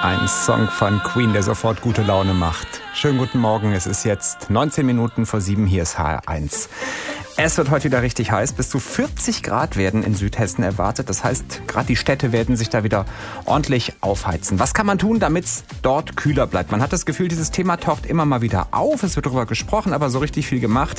Ein Song von Queen, der sofort gute Laune macht. Schönen guten Morgen, es ist jetzt 19 Minuten vor 7, hier ist HR1. Es wird heute wieder richtig heiß, bis zu 40 Grad werden in Südhessen erwartet. Das heißt, gerade die Städte werden sich da wieder ordentlich aufheizen. Was kann man tun, damit es dort kühler bleibt? Man hat das Gefühl, dieses Thema taucht immer mal wieder auf. Es wird darüber gesprochen, aber so richtig viel gemacht,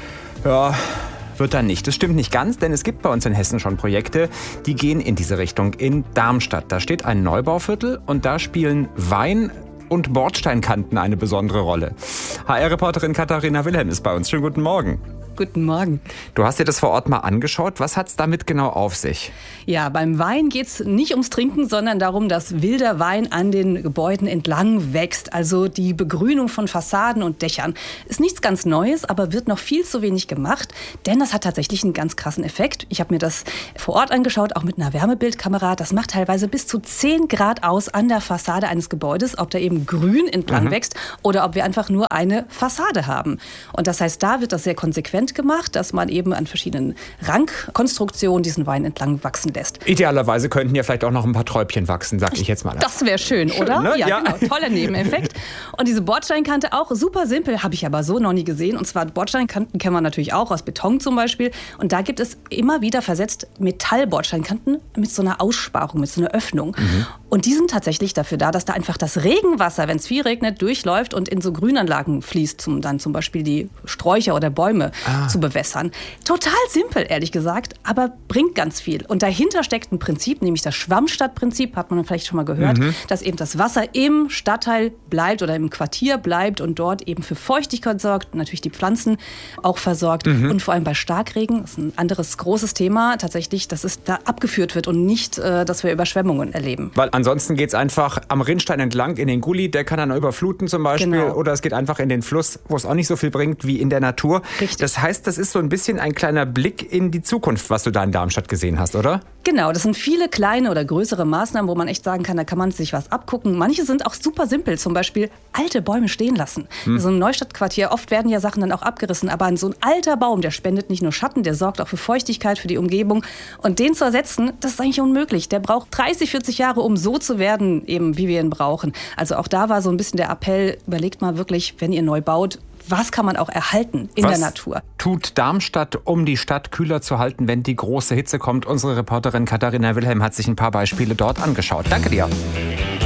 ja, wird da nicht. Das stimmt nicht ganz, denn es gibt bei uns in Hessen schon Projekte, die gehen in diese Richtung. In Darmstadt, da steht ein Neubauviertel und da spielen Wein und Bordsteinkanten eine besondere Rolle. HR-Reporterin Katharina Wilhelm ist bei uns. Schönen guten Morgen. Guten Morgen. Du hast dir das vor Ort mal angeschaut. Was hat es damit genau auf sich? Ja, beim Wein geht es nicht ums Trinken, sondern darum, dass wilder Wein an den Gebäuden entlang wächst. Also die Begrünung von Fassaden und Dächern. Ist nichts ganz Neues, aber wird noch viel zu wenig gemacht. Denn das hat tatsächlich einen ganz krassen Effekt. Ich habe mir das vor Ort angeschaut, auch mit einer Wärmebildkamera. Das macht teilweise bis zu 10 Grad aus an der Fassade eines Gebäudes, ob da eben grün entlang wächst oder ob wir einfach nur eine Fassade haben. Und das heißt, da wird das sehr konsequent gemacht, dass man eben an verschiedenen Rankkonstruktionen diesen Wein entlang wachsen lässt. Idealerweise könnten ja vielleicht auch noch ein paar Träubchen wachsen, sag ich jetzt mal. Das wäre schön, oder? Ne? Ja, genau. Toller Nebeneffekt. Und diese Bordsteinkante auch super simpel, habe ich aber so noch nie gesehen. Und zwar Bordsteinkanten kennen wir natürlich auch aus Beton zum Beispiel. Und da gibt es immer wieder versetzt Metallbordsteinkanten mit so einer Aussparung, mit so einer Öffnung. Und die sind tatsächlich dafür da, dass da einfach das Regenwasser, wenn es viel regnet, durchläuft und in so Grünanlagen fließt, um dann zum Beispiel die Sträucher oder Bäume zu bewässern. Total simpel, ehrlich gesagt, aber bringt ganz viel. Und dahinter steckt ein Prinzip, nämlich das Schwammstadtprinzip, hat man vielleicht schon mal gehört, dass eben das Wasser im Stadtteil bleibt oder im Quartier bleibt und dort eben für Feuchtigkeit sorgt, natürlich die Pflanzen auch versorgt. Und vor allem bei Starkregen, das ist ein anderes großes Thema, tatsächlich, dass es da abgeführt wird und nicht, dass wir Überschwemmungen erleben. Weil ansonsten geht es einfach am Rinnstein entlang in den Gully, der kann dann überfluten zum Beispiel. Genau. Oder es geht einfach in den Fluss, wo es auch nicht so viel bringt wie in der Natur. Richtig. Das heißt, das ist so ein bisschen ein kleiner Blick in die Zukunft, was du da in Darmstadt gesehen hast, oder? Genau, das sind viele kleine oder größere Maßnahmen, wo man echt sagen kann, da kann man sich was abgucken. Manche sind auch super simpel, zum Beispiel alte Bäume stehen lassen. So ein Neustadtquartier, oft werden ja Sachen dann auch abgerissen, aber so ein alter Baum, der spendet nicht nur Schatten, der sorgt auch für Feuchtigkeit, für die Umgebung. Und den zu ersetzen, das ist eigentlich unmöglich. Der braucht 30, 40 Jahre, um so zu werden, eben wie wir ihn brauchen. Also auch da war so ein bisschen der Appell, überlegt mal wirklich, wenn ihr neu baut, was kann man auch erhalten in der Natur? Was tut Darmstadt, um die Stadt kühler zu halten, wenn die große Hitze kommt? Unsere Reporterin Katharina Wilhelm hat sich ein paar Beispiele dort angeschaut. Danke dir.